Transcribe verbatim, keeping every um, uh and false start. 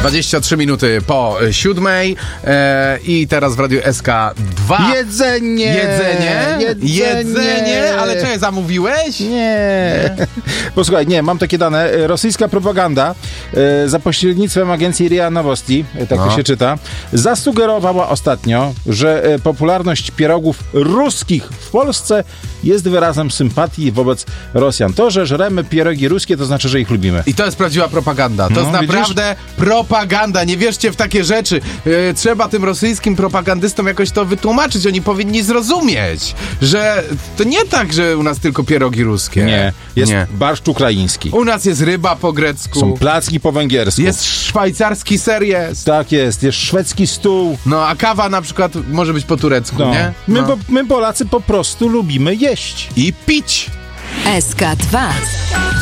dwadzieścia trzy minuty po siódmej e, i teraz w Radiu S K dwa. Jedzenie! Jedzenie? Jedzenie! Jedzenie? Ale czekaj, zamówiłeś? Nie. nie. Posłuchaj, nie, mam takie dane. Rosyjska propaganda e, za pośrednictwem agencji R I A Nowosti, e, tak No. to się czyta, zasugerowała ostatnio, że e, popularność pierogów ruskich w Polsce jest wyrazem sympatii wobec Rosjan. To, że żremy pierogi ruskie, to znaczy, że ich lubimy. I to jest prawdziwa propaganda. To No, jest naprawdę propaganda. Nie wierzcie w takie rzeczy. E, trzeba tym rosyjskim propagandystom jakoś to wytłumaczyć. Oni powinni zrozumieć, że to nie tak, że u nas tylko pierogi ruskie. Nie, jest Nie. barszcz ukraiński. U nas jest ryba po grecku. Są placki po węgiersku. Jest szwajcarski ser jest. Tak jest, jest szwedzki stół. No, a kawa na przykład może być po turecku, No. nie? My, No. po, my Polacy po prostu lubimy jeść. I pić. S K dwa.